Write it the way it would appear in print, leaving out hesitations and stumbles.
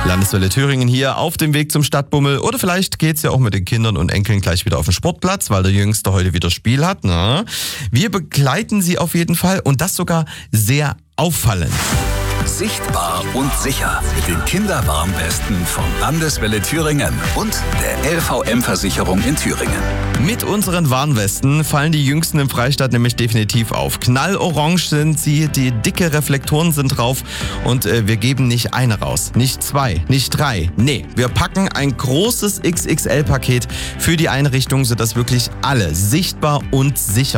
Landeswelle Thüringen hier auf dem Weg zum Stadtbummel. Oder vielleicht geht's ja auch mit den Kindern und Enkeln gleich wieder auf den Sportplatz, weil der Jüngste heute wieder Spiel hat. Ne? Wir begleiten Sie auf jeden Fall und das sogar sehr auffallend. Sichtbar und sicher mit den Kinderwarnwesten von Landeswelle Thüringen und der LVM-Versicherung in Thüringen. Mit unseren Warnwesten fallen die Jüngsten im Freistaat nämlich definitiv auf. Knallorange sind sie, die dicke Reflektoren sind drauf und wir geben nicht eine raus, nicht zwei, nicht drei. Nee, wir packen ein großes XXL-Paket für die Einrichtung, sodass wirklich alle sichtbar und sicher